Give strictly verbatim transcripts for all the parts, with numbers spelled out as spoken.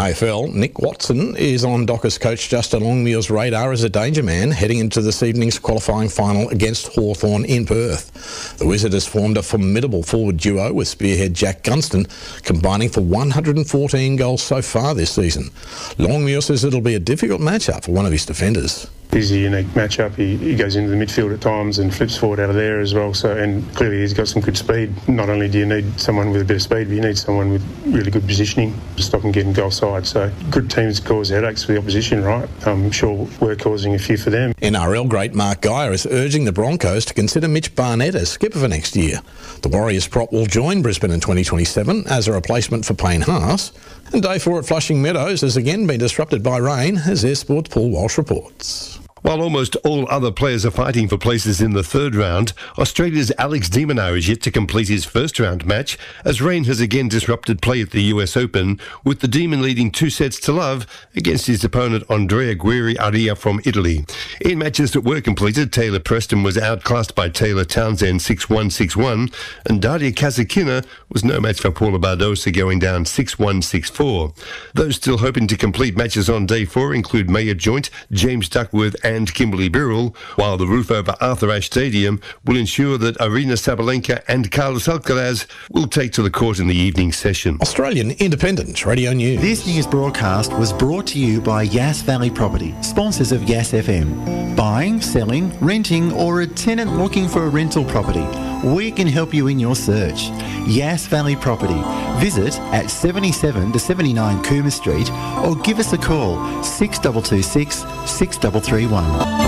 A F L, Nick Watson is on Dockers coach Justin Longmuir's radar as a danger man heading into this evening's qualifying final against Hawthorn in Perth. The Wizard has formed a formidable forward duo with spearhead Jack Gunston, combining for one hundred fourteen goals so far this season. Longmuir says it'll be a difficult matchup for one of his defenders. He's a unique matchup. He, he goes into the midfield at times and flips forward out of there as well. So, and clearly he's got some good speed. Not only do you need someone with a bit of speed, but you need someone with really good positioning to stop him getting goal side. So good teams cause headaches for the opposition, right? I'm sure we're causing a few for them. N R L great Mark Geyer is urging the Broncos to consider Mitch Barnett as skipper for next year. The Warriors prop will join Brisbane in twenty twenty-seven as a replacement for Payne Haas. And day four at Flushing Meadows has again been disrupted by rain, as Air Sports' Paul Walsh reports. While almost all other players are fighting for places in the third round, Australia's Alex de Minaur is yet to complete his first round match, as rain has again disrupted play at the U S Open, with the Demon leading two sets to love against his opponent Andrea Guiri Aria from Italy. In matches that were completed, Taylor Preston was outclassed by Taylor Townsend six one six one, and Daria Kasatkina was no match for Paula Badosa, going down six one six four. Those still hoping to complete matches on day four include Maya Joint, James Duckworth and Kimberly Birrell, while the roof over Arthur Ashe Stadium will ensure that Arina Sabalenka and Carlos Alcaraz will take to the court in the evening session. Australian Independent Radio News. This news broadcast was brought to you by Yass Valley Property, sponsors of Yass F M. Buying, selling, renting, or a tenant looking for a rental property, we can help you in your search. Yass Valley Property. Visit at seventy-seven to seventy-nine Coomer Street or give us a call six two two six, six three three one.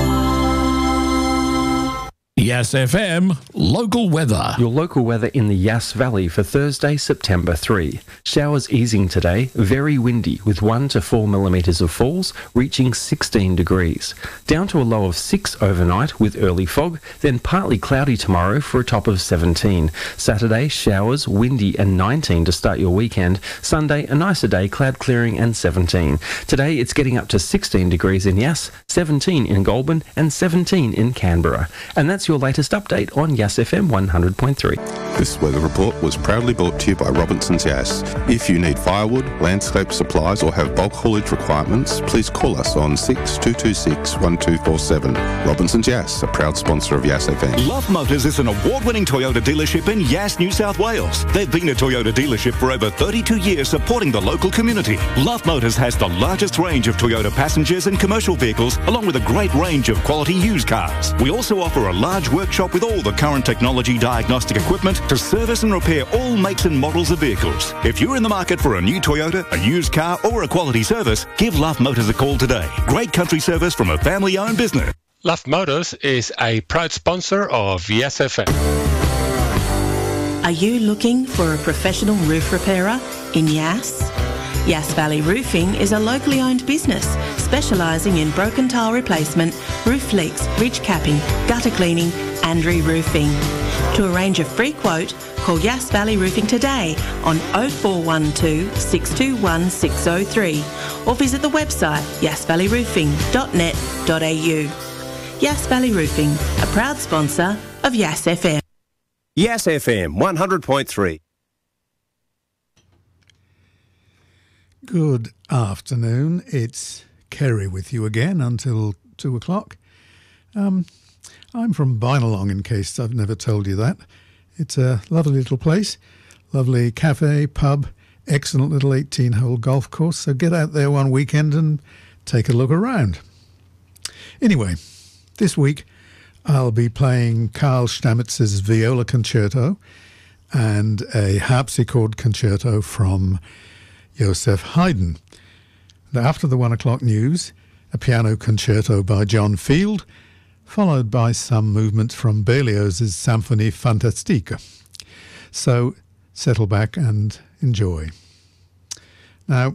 Yass F M, local weather. Your local weather in the Yass Valley for Thursday, September third. Showers easing today, very windy with one to four millimetres of falls, reaching sixteen degrees. Down to a low of six overnight with early fog, then partly cloudy tomorrow for a top of seventeen. Saturday, showers, windy and nineteen to start your weekend. Sunday, a nicer day, cloud clearing and seventeen. Today, it's getting up to sixteen degrees in Yass, seventeen in Goulburn and seventeen in Canberra. And that's your latest update on Yass F M one hundred point three. This weather report was proudly brought to you by Robinson's Yass. If you need firewood, landscape supplies or have bulk haulage requirements, please call us on six two two six, one two four seven. Robinson's Yass, a proud sponsor of Yass F M. Love Motors is an award-winning Toyota dealership in Yass, New South Wales. They've been a Toyota dealership for over thirty-two years, supporting the local community. Love Motors has the largest range of Toyota passengers and commercial vehicles, along with a great range of quality used cars. We also offer a large workshop with all the current technology diagnostic equipment to service and repair all makes and models of vehicles. If you're in the market for a new Toyota, a used car or a quality service, give Love Motors a call today. Great country service from a family-owned business. Love Motors is a proud sponsor of Yass F M. Are you looking for a professional roof repairer in Yass? Yass Valley Roofing is a locally owned business specialising in broken tile replacement, roof leaks, ridge capping, gutter cleaning and re-roofing. To arrange a free quote, call Yass Valley Roofing today on oh four one two, six two one, six oh three or visit the website yass valley roofing dot net dot a u. Yass Valley Roofing, a proud sponsor of Yass F M. Yass F M one hundred point three. Good afternoon. It's Kerry with you again until two o'clock. Um, I'm from Bynalong, in case I've never told you that. It's a lovely little place, lovely cafe, pub, excellent little eighteen-hole golf course. So get out there one weekend and take a look around. Anyway, this week I'll be playing Carl Stammetz's Viola Concerto and a harpsichord concerto from Joseph Haydn. And after the one o'clock news, a piano concerto by John Field, followed by some movements from Berlioz's Symphonie Fantastique. So settle back and enjoy. Now,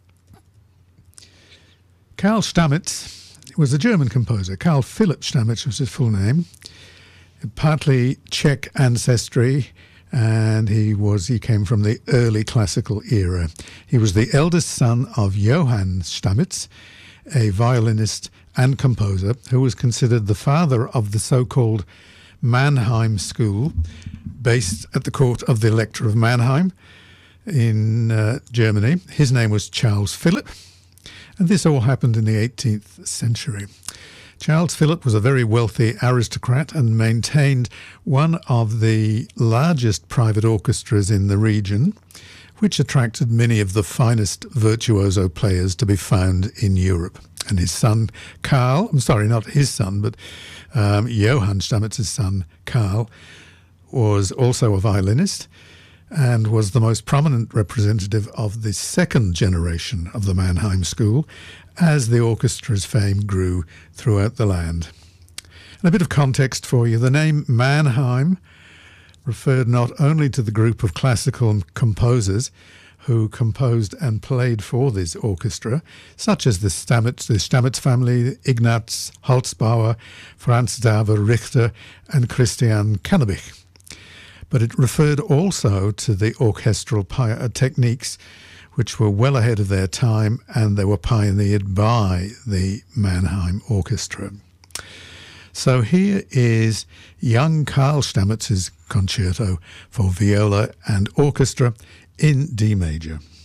Karl Stammetz was a German composer. Karl Philipp Stammetz was his full name. Partly Czech ancestry, and he was he came from the early classical era. He was the eldest son of Johann Stammetz, a violinist and composer who was considered the father of the so-called Mannheim School, based at the court of the Elector of Mannheim. in uh, Germany. His name was Charles Philipp, and this all happened in the eighteenth century. Charles Philipp was a very wealthy aristocrat and maintained one of the largest private orchestras in the region, which attracted many of the finest virtuoso players to be found in Europe. And his son, Karl, I'm sorry, not his son, but um, Johann Stamitz's son, Karl, was also a violinist and was the most prominent representative of the second generation of the Mannheim School as the orchestra's fame grew throughout the land. And a bit of context for you. The name Mannheim referred not only to the group of classical composers who composed and played for this orchestra, such as the Stamitz, the Stamitz family, Ignaz Holzbauer, Franz Xaver Richter, and Christian Cannabich, but it referred also to the orchestral pi- techniques which were well ahead of their time, and they were pioneered by the Mannheim Orchestra. So here is young Karl Stamitz's concerto for viola and orchestra in D major.